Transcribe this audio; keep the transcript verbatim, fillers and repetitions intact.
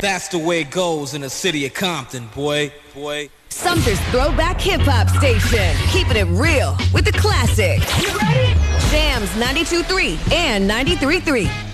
That's the way it goes in the city of Compton, boy, boy. Sumter's throwback hip-hop station. Keeping it real with the classics. You ready? Jams ninety-two point three and ninety-three point three.